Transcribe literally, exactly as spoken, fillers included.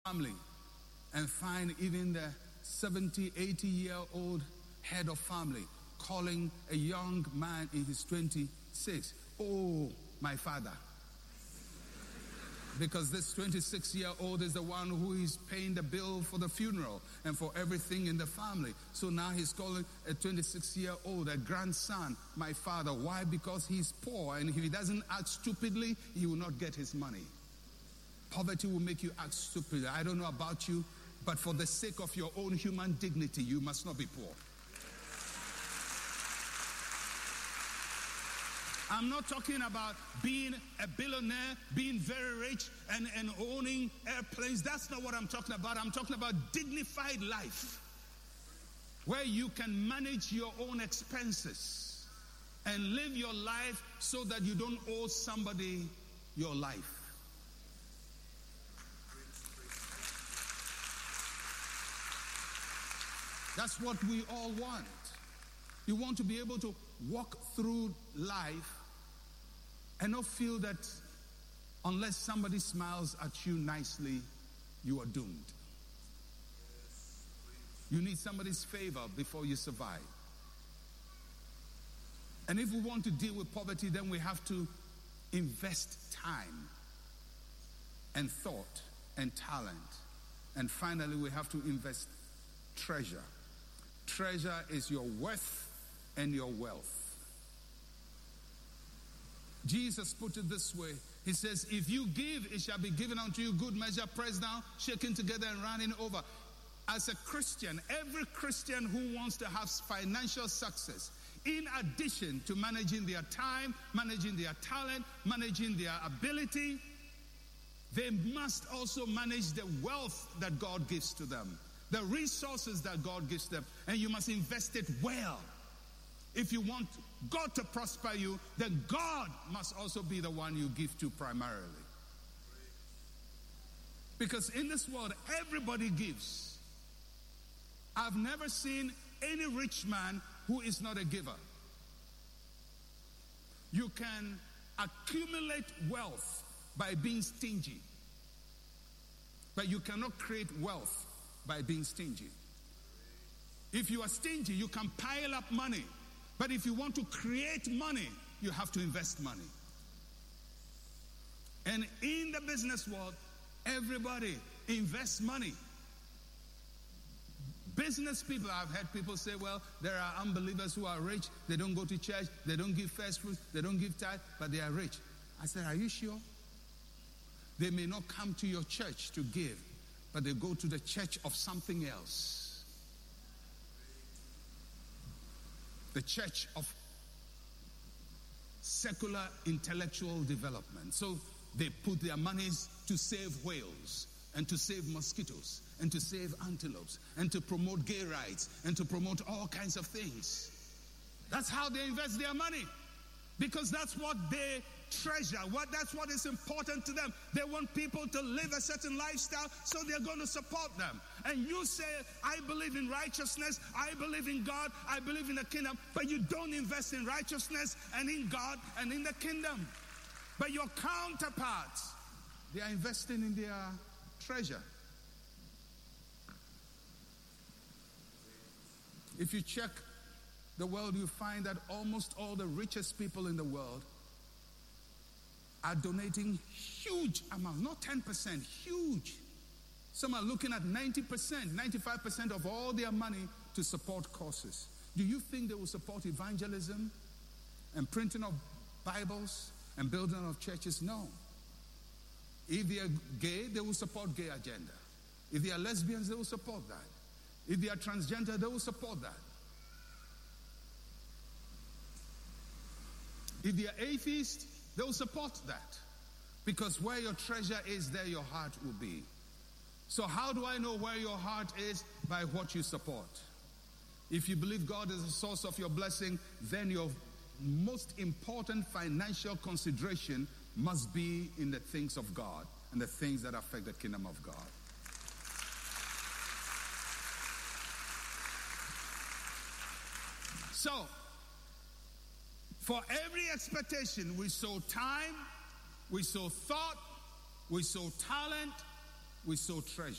family and find even the seventy, eighty year old head of family calling a young man in his twenty-six, "Oh, my father." Because this twenty-six year old is the one who is paying the bill for the funeral and for everything in the family. So now he's calling a twenty-six year old, a grandson, "my father." Why? Because he's poor, and if he doesn't act stupidly, he will not get his money. Poverty will make you act stupid. I don't know about you, but for the sake of your own human dignity, you must not be poor. I'm not talking about being a billionaire, being very rich, and, and owning airplanes. That's not what I'm talking about. I'm talking about dignified life, where you can manage your own expenses and live your life so that you don't owe somebody your life. That's what we all want. You want to be able to walk through life and not feel that unless somebody smiles at you nicely, you are doomed. You need somebody's favor before you survive. And if we want to deal with poverty, then we have to invest time and thought and talent. And finally, we have to invest treasure. Treasure is your worth and your wealth. Jesus put it this way. He says, "If you give, it shall be given unto you, good measure, pressed down, shaken together, and running over." As a Christian, every Christian who wants to have financial success, in addition to managing their time, managing their talent, managing their ability, they must also manage the wealth that God gives to them, the resources that God gives them, and you must invest it well. If you want God to prosper you, then God must also be the one you give to primarily. Because in this world, everybody gives. I've never seen any rich man who is not a giver. You can accumulate wealth by being stingy, but you cannot create wealth by being stingy. If you are stingy, you can pile up money. But if you want to create money, you have to invest money. And in the business world, everybody invests money. Business people, I've heard people say, well, there are unbelievers who are rich. They don't go to church. They don't give first fruits. They don't give tithe, but they are rich. I said, are you sure? They may not come to your church to give, but they go to the church of something else. The church of secular intellectual development. So they put their monies to save whales and to save mosquitoes and to save antelopes and to promote gay rights and to promote all kinds of things. That's how they invest their money, because that's what they treasure. What that's what is important to them. They want people to live a certain lifestyle, so they're going to support them. And you say, I believe in righteousness, I believe in God, I believe in the kingdom, but you don't invest in righteousness and in God and in the kingdom. But your counterparts, they are investing in their treasure. If you check the world, you find that almost all the richest people in the world are donating huge amounts, not ten percent, huge. Some are looking at ninety percent, ninety-five percent of all their money to support causes. Do you think they will support evangelism and printing of Bibles and building of churches? No. If they are gay, they will support gay agenda. If they are lesbians, they will support that. If they are transgender, they will support that. If they are atheists, they will support that. Because where your treasure is, there your heart will be. So how do I know where your heart is? By what you support. If you believe God is the source of your blessing, then your most important financial consideration must be in the things of God and the things that affect the kingdom of God. So, for every expectation, we sow time, we sow thought, we sow talent, we sow treasure.